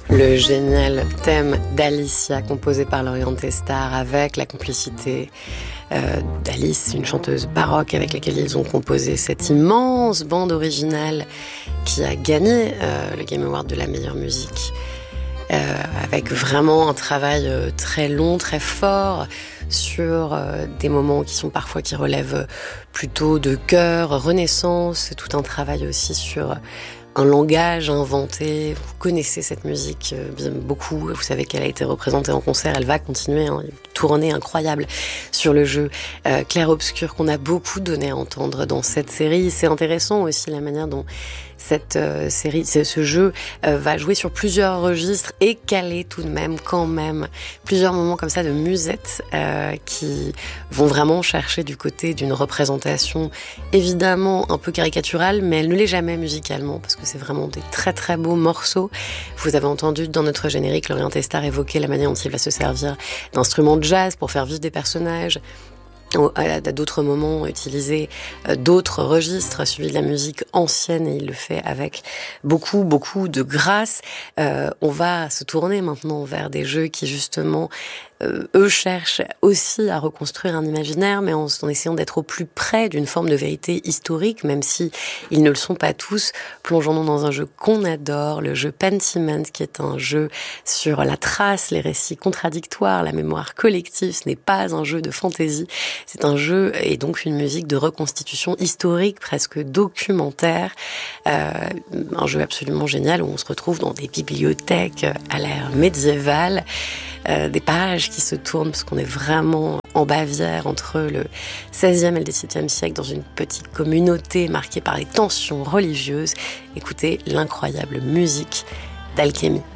Le génial thème d'Alicia, composé par l'Orienté Star, avec la complicité d'Alice, une chanteuse baroque avec laquelle ils ont composé cette immense bande originale qui a gagné le Game Award de la meilleure musique, avec vraiment un travail très long, très fort, sur des moments qui relèvent plutôt de chœur, renaissance, tout un travail aussi sur un langage inventé. Vous connaissez cette musique bien beaucoup, vous savez qu'elle a été représentée en concert, elle va continuer, une tournée incroyable sur le jeu clair-obscur qu'on a beaucoup donné à entendre dans cette série. C'est intéressant aussi la manière dont cette série, ce jeu va jouer sur plusieurs registres et caler tout de même, quand même, plusieurs moments comme ça de musette qui vont vraiment chercher du côté d'une représentation évidemment un peu caricaturale, mais elle ne l'est jamais musicalement parce que c'est vraiment des très très beaux morceaux. Vous avez entendu dans notre générique l'Orienté Star évoquer la manière dont il va se servir d'instruments de jazz pour faire vivre des personnages. À d'autres moments, utiliser d'autres registres, suivi de la musique ancienne, et il le fait avec beaucoup de grâce. On va se tourner maintenant vers des jeux qui justement eux cherchent aussi à reconstruire un imaginaire, mais en essayant d'être au plus près d'une forme de vérité historique, même si ils ne le sont pas tous. Plongeons-nous dans un jeu qu'on adore, le jeu Pentiment, qui est un jeu sur la trace, les récits contradictoires, la mémoire collective. Ce n'est pas un jeu de fantaisie, c'est un jeu et donc une musique de reconstitution historique, presque documentaire. Un jeu absolument génial où on se retrouve dans des bibliothèques à l'ère médiévale, des pages qui se tournent parce qu'on est vraiment en Bavière entre le XVIe et le XVIIe siècle dans une petite communauté marquée par les tensions religieuses. Écoutez l'incroyable musique d'Alchemy.